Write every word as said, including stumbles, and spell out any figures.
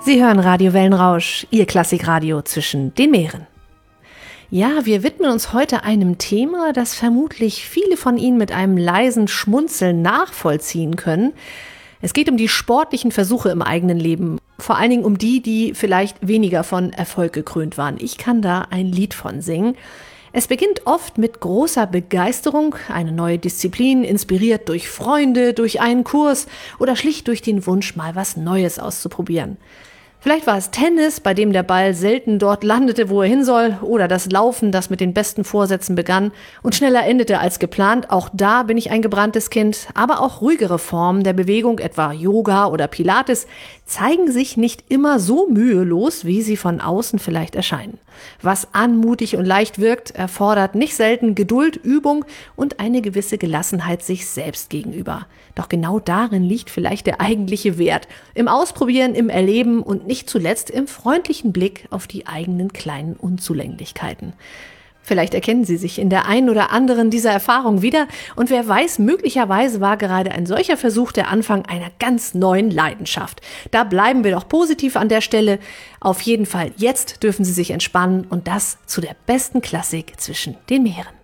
Sie hören Radio Wellenrausch, Ihr Klassikradio zwischen den Meeren. Ja, wir widmen uns heute einem Thema, das vermutlich viele von Ihnen mit einem leisen Schmunzeln nachvollziehen können. Es geht um die sportlichen Versuche im eigenen Leben, vor allen Dingen um die, die vielleicht weniger von Erfolg gekrönt waren. Ich kann da ein Lied von singen. Es beginnt oft mit großer Begeisterung, eine neue Disziplin, inspiriert durch Freunde, durch einen Kurs oder schlicht durch den Wunsch, mal was Neues auszuprobieren. Vielleicht war es Tennis, bei dem der Ball selten dort landete, wo er hin soll, oder das Laufen, das mit den besten Vorsätzen begann und schneller endete als geplant. Auch da bin ich ein gebranntes Kind. Aber auch ruhigere Formen der Bewegung, etwa Yoga oder Pilates, zeigen sich nicht immer so mühelos, wie sie von außen vielleicht erscheinen. Was anmutig und leicht wirkt, erfordert nicht selten Geduld, Übung und eine gewisse Gelassenheit sich selbst gegenüber. Doch genau darin liegt vielleicht der eigentliche Wert. Im Ausprobieren, im Erleben und nicht zuletzt im freundlichen Blick auf die eigenen kleinen Unzulänglichkeiten. Vielleicht erkennen Sie sich in der einen oder anderen dieser Erfahrungen wieder und wer weiß, möglicherweise war gerade ein solcher Versuch der Anfang einer ganz neuen Leidenschaft. Da bleiben wir doch positiv an der Stelle. Auf jeden Fall, jetzt dürfen Sie sich entspannen und das zu der besten Klassik zwischen den Meeren.